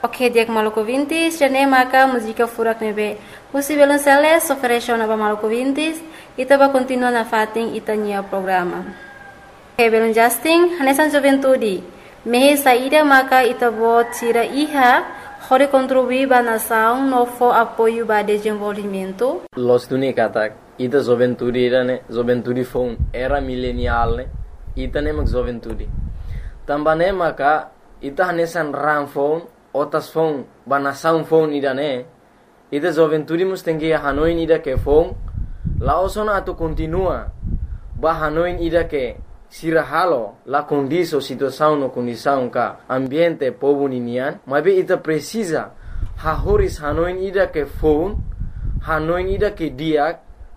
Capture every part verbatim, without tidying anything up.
Ok, dia que Maluco Vintis, já nem marca música furak nebe. Musi belum seles oferece na Maluco Vintis, ita ba continua na fating itanya programa. Ok, belum Justin, hanesan juventude. Mehe saída marca ita bo tira iha, hore contribuir ba nação no fo apoio ba desenvolvimento. Los dunia katak, ita juventude ira ne, juventude phone era milenial ne, ita ne mak juventude. Tambane maka ita hanesan ram phone otas phone banasaun phone ida ne ida juventude mus tengi hanoin ida ke phone la osona atu continua ba hanoin ida ke sirahalo la condiso situação no condição ka ambiente povo ninian mabe ita precisa ha horis hanoin ida ke phone hanoin ida ke diak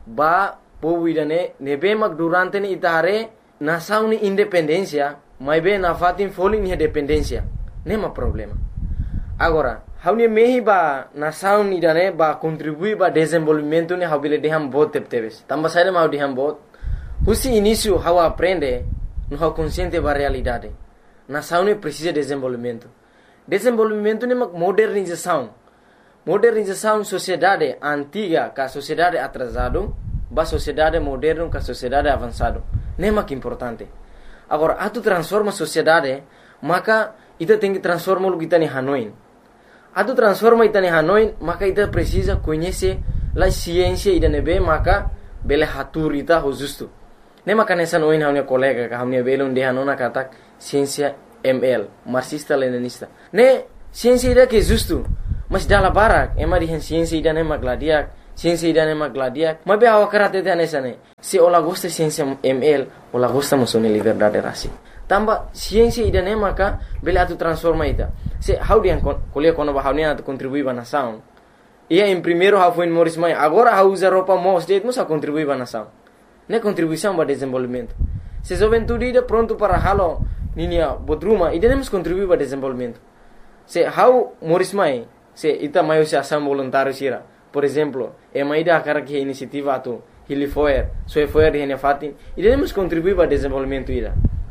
ba povo ida ne nebe mak durante ni ita hare nasaun ni independencia mabe na fatin falling ni dependencia nema problema. Agora, haunia mehi ba nasaun ida ne ba contribui ba desenvolvimento ne habile deham bot tepteves. Tamba saída mau deham bot. Husi início how aprende no how consciente ba realidade. Nasaun ne precisa desenvolvimento. Desenvolvimento ne mak modernização. Modernização sociedade antiga ka sociedade atrasado ba sociedade moderno ka sociedade avançado. Ne mak importante. Agora, atu transforma sociedade, maka ita tem que transformar o que está em Hanoi. Atu transforma ita em Hanoi, maka ita precisa conhecer a ciência ida nebe, maka bele hatur ita ho justo. Ne maka nessa noin hamne colega ka hamne belon de hanona katak ciência M L, marxista leninista. Ne ciência ida que justo, mas dala barak, ema di ciência ida ne magladiak, ciência ida ne magladiak, mabe awa karate te nessa ne. Se ola gosta ciência M L, ola gosta musone liberdade rasi. Tamba ciência ida ne maka bele atu transforma ita. Se how dia kuliah kono ba how ne atu contribui ba nação. Ia em primeiro how foi Morris Mai, agora how usa roupa mos det musa contribui ba nação. Ne contribuição ba desenvolvimento. Se juventude ida pronto para halo ninia bodruma ida ne mus contribui ba desenvolvimento. Se how Morris Mai, se ita maio se ação voluntário sira. Por exemplo, e maida akara que iniciativa atu Hili Foer, Soe Foer di hene fatin, ida ne mus contribui ba desenvolvimento ida.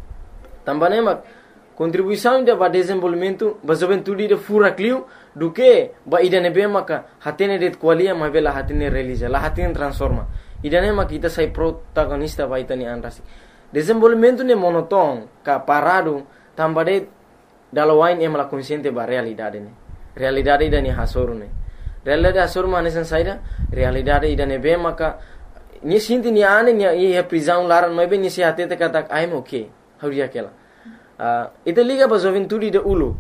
Também mak contribuição ida ba desenvolvimento ba juventude ida fura clio do que ba ida nebe maka hatene det qualia ma bela hatene realiza la hatene transforma ida ne mak ita sai protagonista ba ita ni anrasi desenvolvimento ne monoton ka parado tambade dalawain em la consciente ba realidade ne realidade ida ni hasoru ne realidade hasoru manesan saida realidade ida nebe maka ni sinti ni ane ni e prisão laran ma be ni se hatete katak I'm okay hauria kela uh, ita liga ba juventude de ulu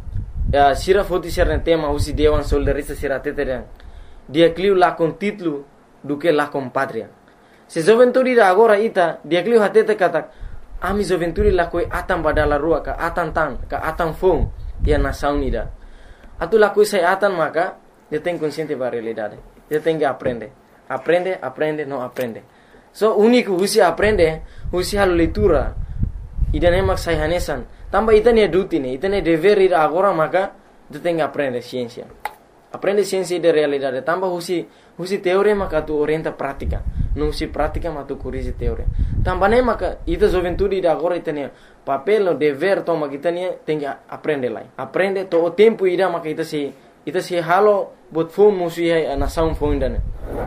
uh, sira foti serna tema usi dewan soldarista sira teteren dia cliu la con titlu do que la com patria se juventude de agora ita dia cliu hatete katak ami juventude la koi atam badala rua ka atan tan ka atan fong dia nação unida atu la koi sai atan maka dia tem consciente ba realidade dia tem que aprender aprende aprende não aprende so único usi aprende usi halo leitura ida ne mak sai hanesan tamba ita ne duty ne ita ne dever ida agora maka tu tem que aprender ciência aprende ciência de realidade tamba husi husi teoria maka tu orienta prática não husi prática maka tu corrige teoria tamba ne maka ita juventude ida agora ita ne papel no dever toma kita ne tem que aprender lá aprende to o tempo ida maka ita se ita se halo bot phone musi ai nação phone dane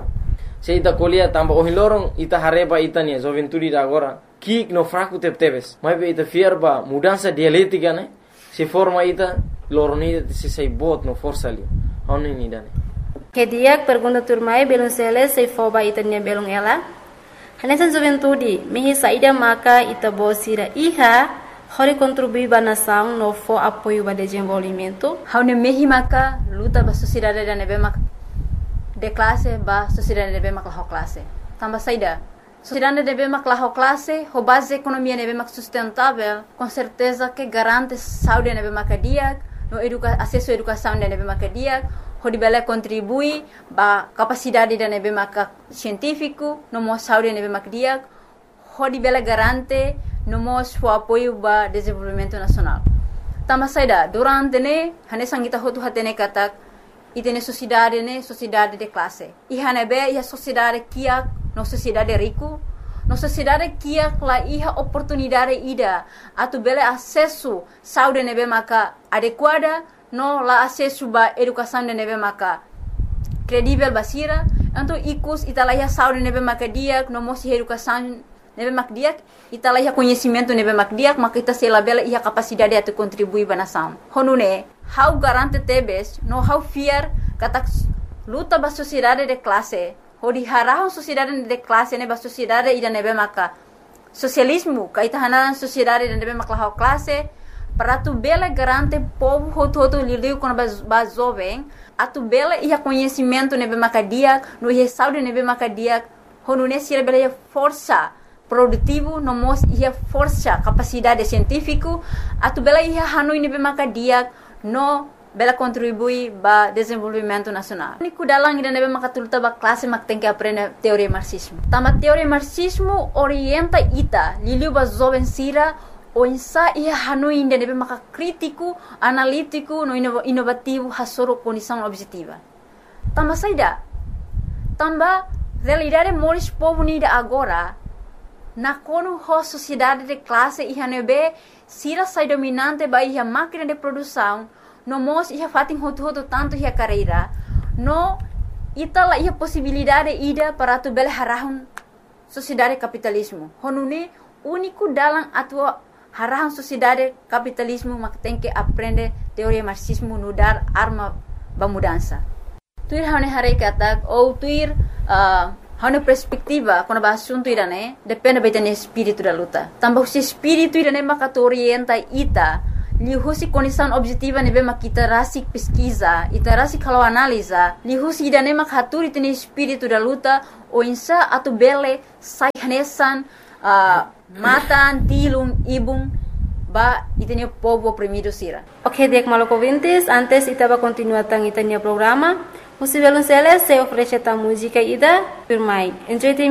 se ita kolia tamba o hilorong ita hareba ita ne juventude ida agora kik no fraco tep tebes mas be ita fierba mudança dialética né se forma ita loroni se sei bot no força ali oni ni dane Que dia pergunta turmai belum sele sei foba ita nya belum ela hanesan juventude mehi saída maka ita bosira iha hori contribui ba nação no fo apoio ba desenvolvimento haune mehi maka luta ba sociedade da nebe maka de classe ba sociedade nebe maka ho classe tamba saída sociedade nebe maka la ho classe ho base economia nebe maka sustentável com certeza que garante saúde nebe maka dia no educa acesso à educação nebe maka dia ho dibele contribui ba capacidade da nebe maka científico no mo saúde nebe maka dia ho dibele garante no mo o apoio ba desenvolvimento nacional tamba saída durante ne hane sangita ho tu hatene katak itene sociedade ne sociedade de classe e hanebe ia sociedade kia no sociedade rico no sociedade kia la iha oportunidade ida atu bele acesso saúde nebe maka adequada no la acesso ba educação de nebe maka credível basira, então icus italaiha saúde nebe maka dia, no mosi educação nebe mak dia, italaiha conhecimento nebe mak dia, maka ita se labela ia capacidade de contribuir ba nação. Honune, how garante tebes, no how fear kata luta ba sociedade de classe, hodi harahon sociedade de classe ne ba sociedade ida nebe maka socialismo, kaita hanan sociedade de nebe maka classe, para tu bela garante povo hoto hoto liliu quando ba jovem, a tu bela ia conhecimento nebe maka dia, no ia saúde nebe maka dia, honune sira bela ia força produtivo, no mos ia força capacidade científico, a tu bela ia hanoi nebe maka dia, no bela contribui ba desenvolvimento nacional. Niku dalang ida nebe maka tuluta ba classe mak tem que aprender teoria marxismo. Tama teoria marxismo orienta ita liliu ba jovem sira o insa ia hanoi ida nebe maka crítico, analítico, no inovativo hasoro condição objetiva. Tama saida. Tamba realidade moris povo nida agora na kono ho sociedade de classe ia nebe sira sai dominante ba ia máquina de produção no mos ia fatin hotu hotu tanto ia carreira no itala ia possibilidade ida para tu bel harahun sociedade capitalismo honune único dalam atua harahun sociedade capitalismo mak tem que aprender teoria marxismo no dar arma ba mudança tuir hane hare kata ou tuir uh, hane perspectiva quando ba assunto irane depende betane espírito da luta tambah se espírito irane maka orienta ita lihusi condição objetiva nebe makita rasik pesquisa ita rasik kalau analisa lihusi idane mak haturi tene espírito da luta o insa atu bele sai hanesan uh, matan tilum ibung ba itene povo oprimido sira. Ok, dek maloko vintis, antes itaba continua tang itania programa. Musivelun sele se oferece ta música ida firmai. Enjoy